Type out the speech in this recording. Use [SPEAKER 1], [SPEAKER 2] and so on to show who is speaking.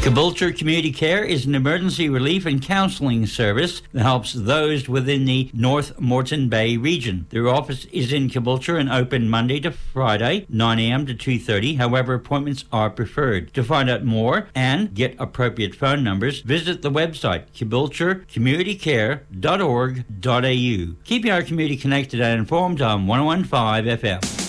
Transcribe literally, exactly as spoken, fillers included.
[SPEAKER 1] Caboolture Community Care is an emergency relief and counseling service that helps those within the North Moreton Bay region. Their office is in Caboolture and open Monday to Friday, nine a.m. to two thirty. However, appointments are preferred. To find out more and get appropriate phone numbers, visit the website caboolture community care dot org dot a u. Keeping our community connected and informed on one oh one point five F M.